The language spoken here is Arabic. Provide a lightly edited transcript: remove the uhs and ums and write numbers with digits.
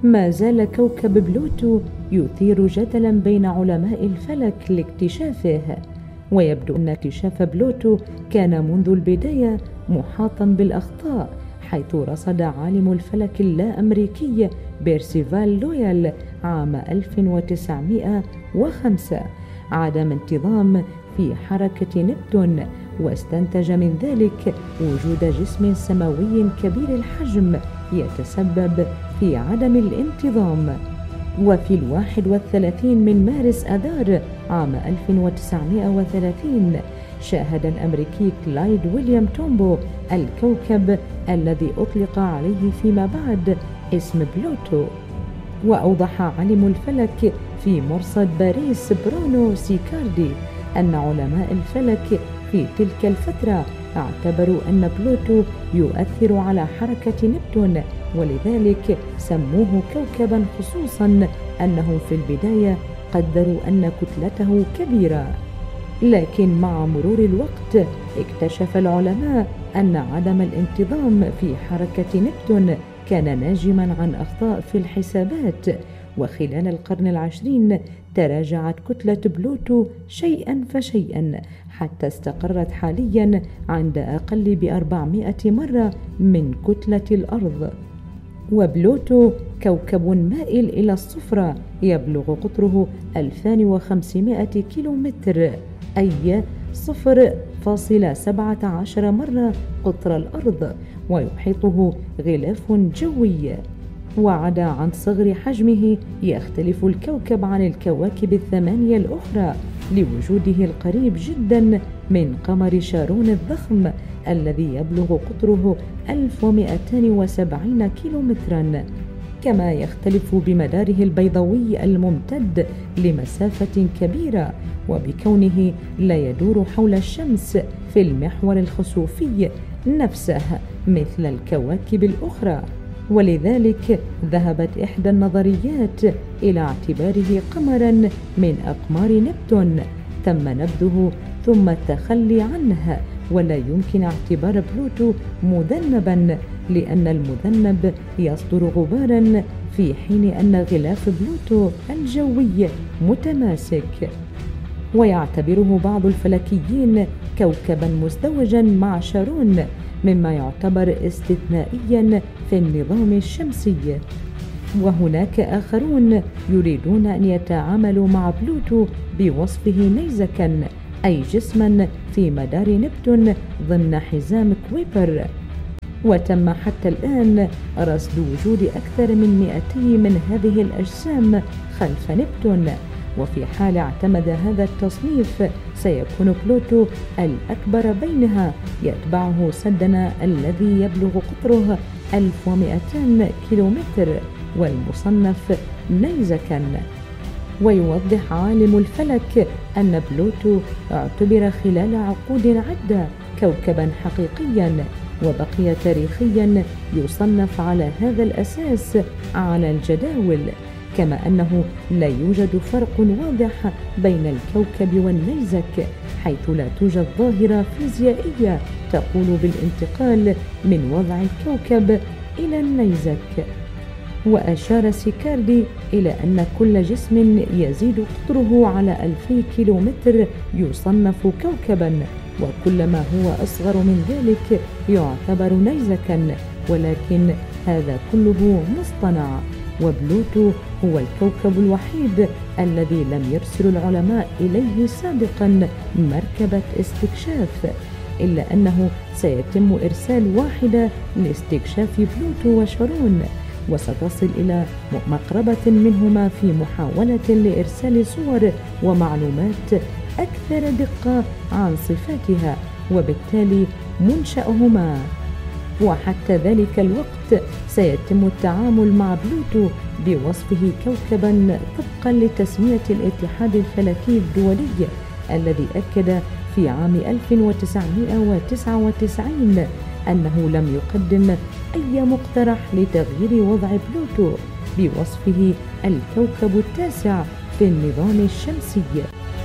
ما زال كوكب بلوتو يثير جدلا بين علماء الفلك لاكتشافه، ويبدو أن اكتشاف بلوتو كان منذ البداية محاطا بالأخطاء، حيث رصد عالم الفلك اللا-أمريكي بيرسيفال لويال عام 1905 عدم انتظام في حركة نبتون، واستنتج من ذلك وجود جسم سماوي كبير الحجم يتسبب في عدم الانتظام. وفي 31 من مارس أذار عام 1930 شاهد الأمريكي كلايد ويليام تومبو الكوكب الذي أطلق عليه فيما بعد اسم بلوتو. وأوضح عالم الفلك في مرصد باريس برونو سيكاردي أن علماء الفلك في تلك الفترة اعتبروا أن بلوتو يؤثر على حركة نبتون، ولذلك سموه كوكبا، خصوصا أنهم في البداية قدروا أن كتلته كبيرة. لكن مع مرور الوقت اكتشف العلماء أن عدم الانتظام في حركة نبتون كان ناجما عن أخطاء في الحسابات، وخلال القرن العشرين تراجعت كتلة بلوتو شيئا فشيئا حتى استقرت حاليا عند أقل ب400 مرة من كتلة الأرض. وبلوتو كوكب مائل إلى الصفرة يبلغ قطره 2500 كيلومتر، أي 0.17 مرة قطر الأرض، ويحيطه غلاف جوي. وعدا عن صغر حجمه يختلف الكوكب عن الكواكب الثمانية الأخرى لوجوده القريب جدا من قمر شارون الضخم الذي يبلغ قطره 1270 كيلومترا، كما يختلف بمداره البيضاوي الممتد لمسافة كبيرة، وبكونه لا يدور حول الشمس في المحور الخسوفي نفسه مثل الكواكب الأخرى. ولذلك ذهبت إحدى النظريات إلى اعتباره قمرا من أقمار نبتون تم نبذه ثم التخلي عنه، ولا يمكن اعتبار بلوتو مذنبا، لأن المذنب يصدر غبارا في حين أن غلاف بلوتو الجوي متماسك. ويعتبره بعض الفلكيين كوكبا مزدوجا مع شارون، مما يعتبر استثنائيا في النظام الشمسي. وهناك آخرون يريدون أن يتعاملوا مع بلوتو بوصفه نيزكا، أي جسما في مدار نبتون ضمن حزام كويبر. وتم حتى الآن رصد وجود أكثر من 200 من هذه الأجسام خلف نبتون، وفي حال اعتمد هذا التصنيف سيكون بلوتو الأكبر بينها، يتبعه سدنا الذي يبلغ قطره 1200 كيلومتر والمصنف نيزكا. ويوضح عالم الفلك أن بلوتو اعتبر خلال عقود عدة كوكبا حقيقيا، وبقي تاريخيا يصنف على هذا الأساس على الجداول، كما أنه لا يوجد فرق واضح بين الكوكب والنيزك، حيث لا توجد ظاهرة فيزيائية تقول بالانتقال من وضع الكوكب إلى النيزك. وأشار سيكاردي إلى أن كل جسم يزيد قطره على 2000 كيلومتر يصنف كوكبا، وكل ما هو أصغر من ذلك يعتبر نيزكا، ولكن هذا كله مصطنع. وبلوتو هو الكوكب الوحيد الذي لم يرسل العلماء إليه سابقا مركبة استكشاف، إلا أنه سيتم إرسال واحدة لاستكشاف بلوتو وشارون، وستصل إلى مقربة منهما في محاولة لإرسال صور ومعلومات أكثر دقة عن صفاتها وبالتالي منشأهما. وحتى ذلك الوقت سيتم التعامل مع بلوتو بوصفه كوكبا طبقا لتسمية الاتحاد الفلكي الدولي الذي أكد في عام 1999 أنه لم يقدم أي مقترح لتغيير وضع بلوتو بوصفه الكوكب التاسع في النظام الشمسي.